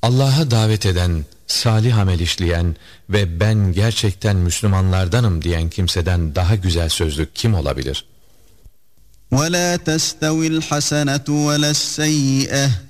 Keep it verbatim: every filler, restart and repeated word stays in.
Allah'a davet eden, salih amel işleyen ve ben gerçekten Müslümanlardanım diyen kimseden daha güzel sözlük kim olabilir? وَلَا تَسْتَوِي الْحَسَنَةُ وَلَا السَّيِّئَةُ